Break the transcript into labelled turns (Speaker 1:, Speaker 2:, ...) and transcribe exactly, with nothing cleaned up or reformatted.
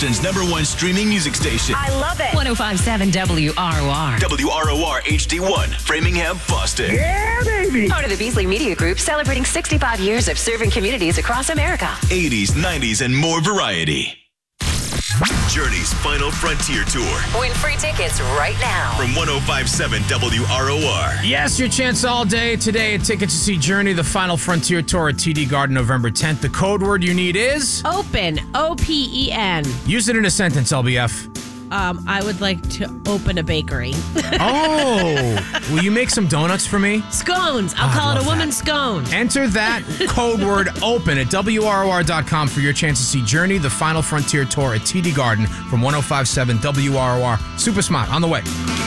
Speaker 1: Boston's number one streaming music station.
Speaker 2: I love it.
Speaker 3: ten fifty-seven W R O R.
Speaker 1: W R O R H D one, Framingham, Boston.
Speaker 2: Yeah, baby.
Speaker 3: Part of the Beasley Media Group, celebrating sixty-five years of serving communities across America.
Speaker 1: eighties, nineties, and more variety. Journey's Final Frontier Tour.
Speaker 3: Win free tickets right now.
Speaker 1: From ten fifty-seven W R O R.
Speaker 4: Yes, your chance all day today. Tickets to see Journey, the Final Frontier Tour at T D Garden November tenth. The code word you need is?
Speaker 5: Open. O P E N.
Speaker 4: Use it in a sentence, L B F.
Speaker 5: Um, I would like to open a bakery.
Speaker 4: Oh, will you make some donuts for me?
Speaker 5: Scones. I'll
Speaker 4: Oh, I
Speaker 5: call it
Speaker 4: love
Speaker 5: a
Speaker 4: that.
Speaker 5: woman's scone.
Speaker 4: Enter that code word open at W R O R dot com for your chance to see Journey, the Final Frontier Tour at T D Garden from ten fifty-seven W R O R. Super Smart, on the way.